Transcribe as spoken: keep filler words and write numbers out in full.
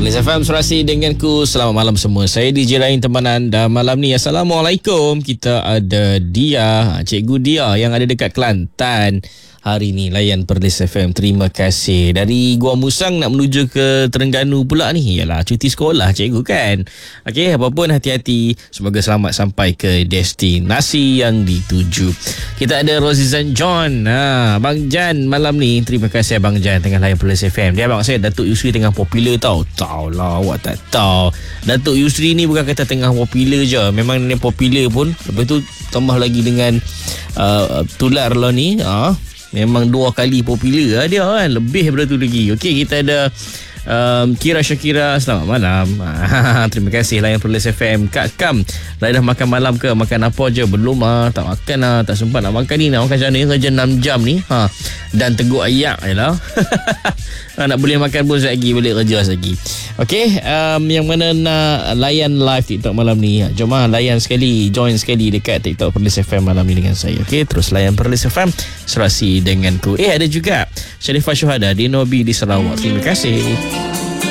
Perlis F M Serasi denganku. Selamat malam semua. Saya D J Lain teman anda malam ni. Assalamualaikum. Kita ada Dia, Cikgu Dia yang ada dekat Kelantan. Hari ni layan Perlis F M. Terima kasih. Dari Gua Musang nak menuju ke Terengganu pula ni. Yalah, cuti sekolah cikgu kan. Okey, apapun hati-hati. Semoga selamat sampai ke destinasi yang dituju. Kita ada Rozizan John. Ha, Abang Jan malam ni. Terima kasih Abang Jan tengah layan Perlis F M. Dia abang saya Datuk Yusri tengah popular tau. Tahu lah, awak tak tahu. Datuk Yusri ni bukan kata tengah popular je. Memang dia popular pun. Lepas tu tambah lagi dengan uh, tular lah ni. Ah. Ha. Memang dua kali popular lah dia kan. Lebih daripada tu lagi. Okey, kita ada um, Kira Syakira. Selamat malam. Terima kasih layan Perlis F M. Kak Kam, dah dah makan malam ke? Makan apa je? Belum ah. Tak makan lah. Tak sempat nak makan ni. Nak makan macam ni kerja enam jam ni. Ha. Dan teguk ayak je lah. Nak boleh makan pun sekejap lagi. Boleh kerja sekejap lagi. Okey, um, yang mana nak layan live TikTok malam ni, jom lah layan sekali, join sekali dekat TikTok Perlis F M malam ni dengan saya. Okey, terus layan Perlis F M Serasi denganku. Eh, ada juga Sharifah Syuhada di Nobi di Sarawak. Terima kasih.